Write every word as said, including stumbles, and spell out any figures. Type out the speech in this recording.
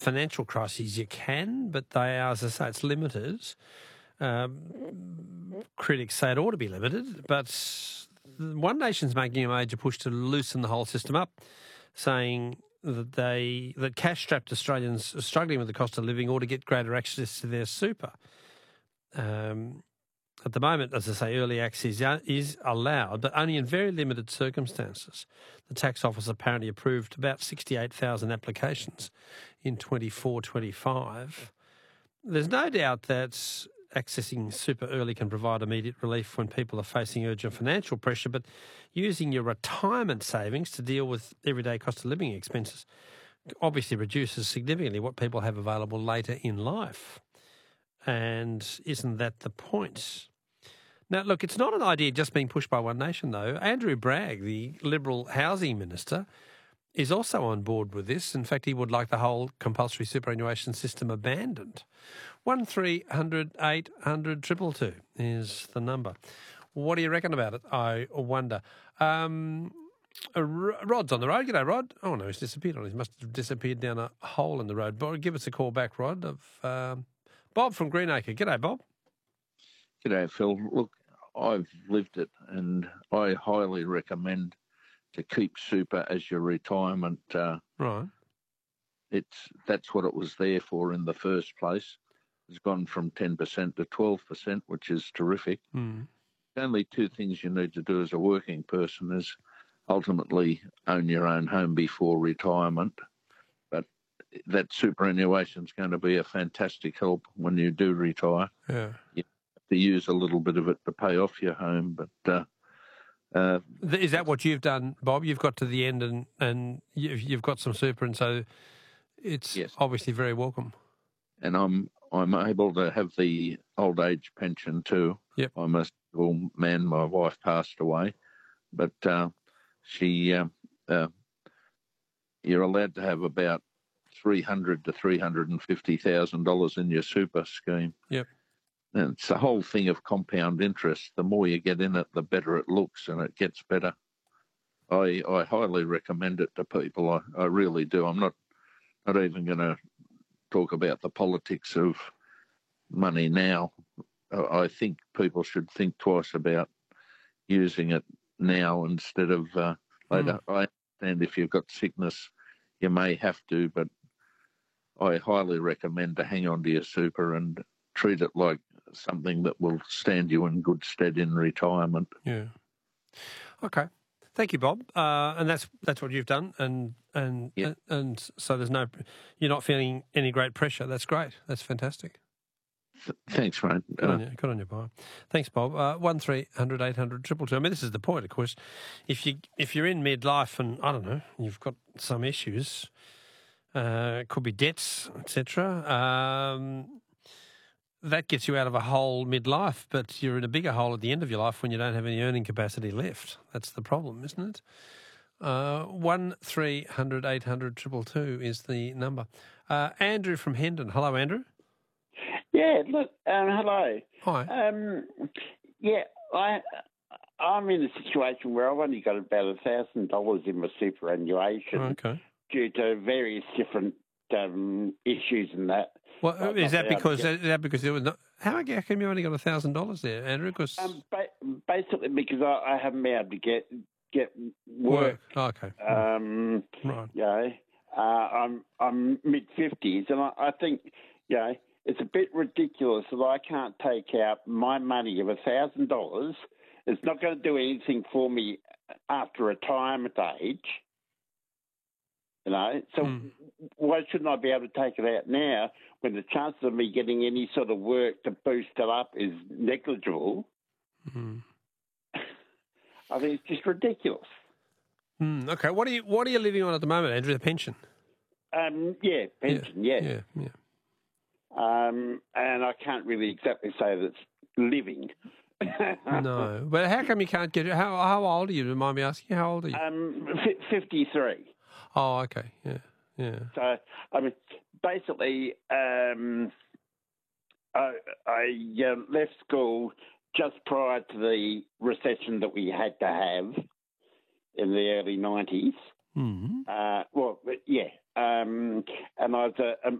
financial crises, you can, but they are, as I say, it's limited. Um, critics say it ought to be limited, but One Nation's making a major push to loosen the whole system up, saying that they that cash-strapped Australians struggling with the cost of living ought to get greater access to their super. Um, at the moment, as I say, early access is, is allowed, but only in very limited circumstances. The tax office apparently approved about sixty-eight thousand applications in twenty-four twenty-five. There's no doubt that accessing super early can provide immediate relief when people are facing urgent financial pressure, but using your retirement savings to deal with everyday cost of living expenses obviously reduces significantly what people have available later in life. And isn't that the point? Now, look, it's not an idea just being pushed by One Nation, though. Andrew Bragg, the Liberal Housing Minister, is also on board with this. In fact, he would like the whole compulsory superannuation system abandoned. one three hundred eight hundred two two two is the number. What do you reckon about it, I wonder? Um, Rod's on the road. G'day, Rod. Oh, no, he's disappeared on. He must have disappeared down a hole in the road. But give us a call back, Rod, of um, Bob from Greenacre. G'day, Bob. G'day, Phil. Look, I've lived it, and I highly recommend to keep super as your retirement. Uh, right. It's that's what it was there for in the first place. It's gone from ten percent to twelve percent, which is terrific. Mm. The only two things you need to do as a working person is ultimately own your own home before retirement. But that superannuation is going to be a fantastic help when you do retire. Yeah. You have to use a little bit of it to pay off your home, but... Uh, Uh, Is that what you've done, Bob? You've got to the end and, and you've, you've got some super, and so it's yes. obviously very welcome. And I'm I'm able to have the old age pension too. Yep. I'm a single man. My wife passed away, but uh, she uh, uh, you're allowed to have about three hundred to three hundred and fifty thousand dollars in your super scheme. Yep. And it's the whole thing of compound interest. The more you get in it, the better it looks, and it gets better. I I highly recommend it to people. I, I really do. I'm not not even going to talk about the politics of money now. I think people should think twice about using it now instead of uh, later. Mm. I understand if you've got sickness, you may have to, but I highly recommend to hang on to your super and treat it like something that will stand you in good stead in retirement. Yeah. Okay. Thank you, Bob. Uh, and that's that's what you've done, and and, yeah. and and so there's no, you're not feeling any great pressure. That's great. That's fantastic. Th- thanks, mate. Good, uh, on you. Good on you, Bob. Thanks, Bob. Uh, one three hundred eight hundred triple two. I mean, this is the point, of course. If you if you're in midlife and I don't know, you've got some issues. Uh, it could be debts, et cetera. Um, that gets you out of a hole midlife, but you're in a bigger hole at the end of your life when you don't have any earning capacity left. That's the problem, isn't it? Uh, one three hundred eight hundred triple two is the number. Uh, Andrew from Hendon. Hello, Andrew. Yeah, look, um, hello. Hi. Um, yeah, I, I'm in a situation where I've only got about one thousand dollars in my superannuation okay. due to various different um, issues and that. Well, uh, is that because is that because there was not? How come you only got a thousand dollars there, Andrew? Because um, ba- basically because I, I haven't been able to get get work. work. Oh, okay. Um, right. You know, uh, I'm I'm mid fifties, and I, I think you know it's a bit ridiculous that I can't take out my money of a thousand dollars. It's not going to do anything for me after retirement age. You know, so mm. why shouldn't I be able to take it out now when the chances of me getting any sort of work to boost it up is negligible? Mm. I think it's just ridiculous. Mm, okay, what are you what are you living on at the moment, Andrew? The pension? Um, yeah, pension. Yeah, yeah, yeah. yeah. Um, and I can't really exactly say that it's living. No, but how come you can't get it? How how old are you? Remind me asking. How old are you? Um, f- fifty-three. Oh, okay, yeah, yeah. So, I mean, basically, um, I, I uh, left school just prior to the recession that we had to have in the early nineties. Mm-hmm. Uh, well, yeah, um, and I was a,